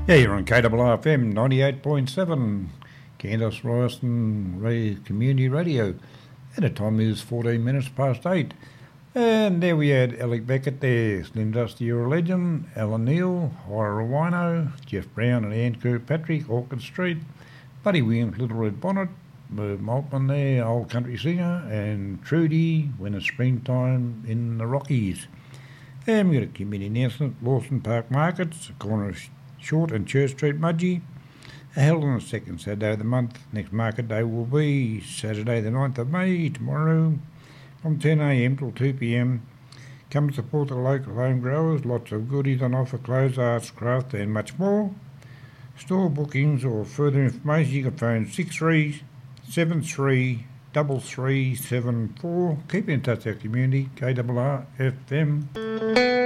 Yeah, you're on KRRFM 98.7, Candice Ryerson Community Radio. And the time is 14 minutes past 8. And there we had Alec Beckett there, Slim Dusty, You're a Legend, Alan Neal, Ira Wino, Jeff Brown and Ann Kirkpatrick, Orchid Street, Buddy Williams, Little Red Bonnet, Merv Maltman there, Old Country Singer, and Trudy, When It's Springtime in the Rockies. And we got a community announcement, Lawson Park Markets, the corner of Short and Church Street, Mudgee, held on the second Saturday of the month. Next market day will be Saturday the 9th of May, tomorrow, from 10am till 2pm. Come support the local home growers, lots of goodies on offer, clothes, arts, craft and much more. Store bookings or further information you can phone 6373 3374. Keep in touch with our community, KRRFM.